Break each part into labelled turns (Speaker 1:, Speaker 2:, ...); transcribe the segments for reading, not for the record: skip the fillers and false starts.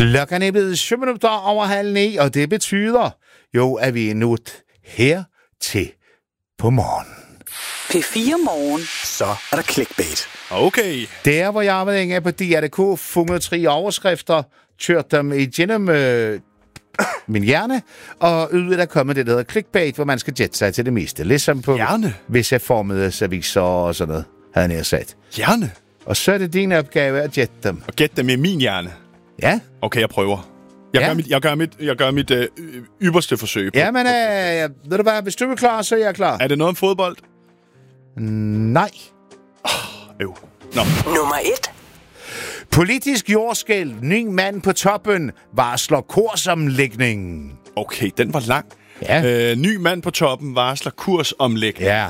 Speaker 1: Klokken er blevet 7:07, og det betyder jo, at vi er nået her til på morgen.
Speaker 2: P4 Morgen.
Speaker 3: Så er der clickbait.
Speaker 4: Okay.
Speaker 1: Der, hvor jeg har været inde på DR.dk, fundet 3 overskrifter, kørt dem igennem min hjerne, og ud der kommer det, der hedder clickbait, hvor man skal jette sig til det meste. Ligesom på visse formede aviser og sådan noget, havde jeg sagt.
Speaker 4: Hjerne?
Speaker 1: Og så er det din opgave at jette dem.
Speaker 4: Og gætte dem i min hjerne?
Speaker 1: Ja.
Speaker 4: Okay, jeg prøver. Jeg gør mit ypperste forsøg på.
Speaker 1: Ja, men ved du hvad, hvis du er klar, så er jeg klar.
Speaker 4: Er det noget om fodbold?
Speaker 1: Nej.
Speaker 4: Nå.
Speaker 2: Nummer 1.
Speaker 1: Politisk jordskælv. Ny mand på toppen varsler kursomlægning.
Speaker 4: Okay, den var lang.
Speaker 1: Ja.
Speaker 4: Ny mand på toppen varsler kursomlægning.
Speaker 1: Ja.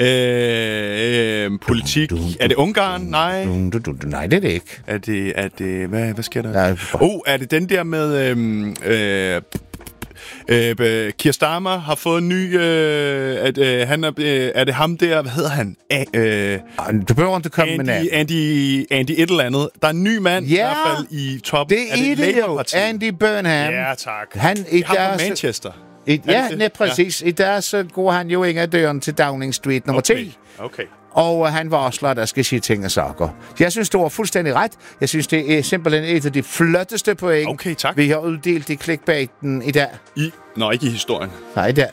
Speaker 4: Politik. Er det Ungarn? Nej.
Speaker 1: Nej, det er det ikke.
Speaker 4: Er det hvad sker der?
Speaker 1: Nej.
Speaker 4: Er det den der med Keir Starmer har fået en ny han er det ham der, hvad hedder han?
Speaker 1: Du behøver ikke komme med navn.
Speaker 4: Andy et eller andet. Der er en ny mand i hvert fald i toppen.
Speaker 1: Det er det jo. Andy Burnham.
Speaker 4: Ja, tak.
Speaker 1: Han
Speaker 4: fra Manchester.
Speaker 1: Præcis. I dag så går han jo ind ad døren til Downing Street nummer 10.
Speaker 4: Okay.
Speaker 1: Og han varsler, at der skal ske ting og sager. Jeg synes, du har fuldstændig ret. Jeg synes, det er simpelthen et af de flotteste point,
Speaker 4: okay, tak.
Speaker 1: Vi har uddelt i clickbaiten i dag.
Speaker 4: Ikke i historien.
Speaker 1: Nej, i dag.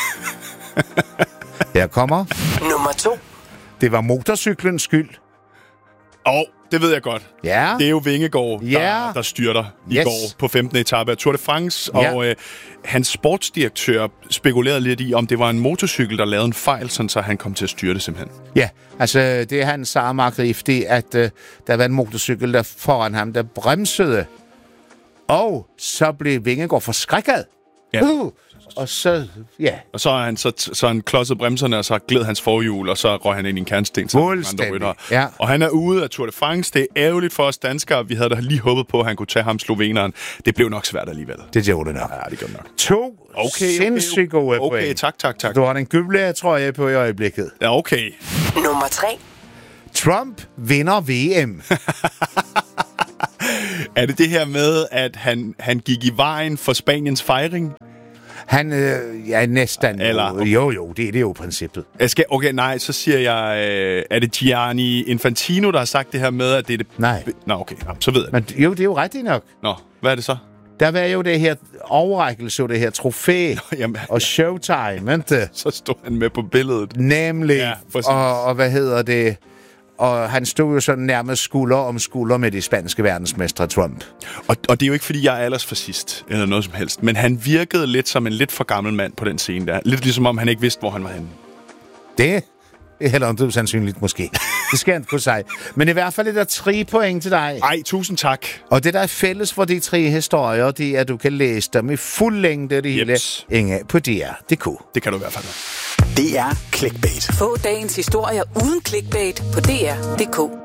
Speaker 1: Her kommer.
Speaker 2: Nummer 2.
Speaker 1: Det var motorcyklens skyld.
Speaker 4: Det ved jeg godt.
Speaker 1: Ja.
Speaker 4: Det er jo Vingegaard, der styrter i går på 15. etape af Tour de France. Og hans sportsdirektør spekulerede lidt i, om det var en motorcykel, der lavede en fejl, sådan så han kom til at styrte simpelthen.
Speaker 1: Ja, altså det er hans samarbejd, det at der var en motorcykel, der foran ham, der bremsede. Og så blev Vingegaard forskrækket.
Speaker 4: Ja.
Speaker 1: Og så,
Speaker 4: Og så er han klodset bremserne, og så gled hans forhjul, og så røg han ind i en kantsten.
Speaker 1: Ja.
Speaker 4: Og han er ude af Tour de France. Det er ærgerligt for os danskere. Vi havde da lige håbet på, at han kunne tage ham sloveneren. Det blev nok svært alligevel.
Speaker 1: Det gjorde det nok.
Speaker 4: Ja, det gør det nok.
Speaker 1: 2 sindssygt gode point.
Speaker 4: Okay, tak.
Speaker 1: Du har den gyble trøje på i øjeblikket.
Speaker 4: Ja, okay.
Speaker 2: Nummer 3.
Speaker 1: Trump vinder VM.
Speaker 4: Er det her med, at han gik i vejen for Spaniens fejring?
Speaker 1: Han, næsten.
Speaker 4: Eller,
Speaker 1: Jo, det er det jo princippet.
Speaker 4: Så siger jeg, er det Gianni Infantino, der har sagt det her med, at det er det...
Speaker 1: Nej.
Speaker 4: Nå, okay, så ved jeg.
Speaker 1: Men jo, det er jo rigtigt nok.
Speaker 4: Nå, hvad er det så?
Speaker 1: Der var jo det her overrækkelse, det her trofæ og showtime, ikke?
Speaker 4: Så stod han med på billedet.
Speaker 1: Nemlig. Og hvad hedder det? Og han stod jo sådan nærmest skulder om skulder med de spanske verdensmestre Trump.
Speaker 4: Og det er jo ikke, fordi jeg er aldersfascist eller noget som helst, men han virkede lidt som en lidt for gammel mand på den scene der. Lidt ligesom om han ikke vidste, hvor han var henne.
Speaker 1: Det er heller ikke sandsynligt måske. Det skal han ikke kunne sige. Men i hvert fald er der 3 point til dig.
Speaker 4: Ej, tusind tak.
Speaker 1: Og det, der er fælles for de 3 historier, det er, at du kan læse dem i fuld længde, det hele inde på DR.dk.
Speaker 4: Det kan du i hvert fald.
Speaker 3: Det er clickbait.
Speaker 2: Få dagens historier uden clickbait på DR.dk.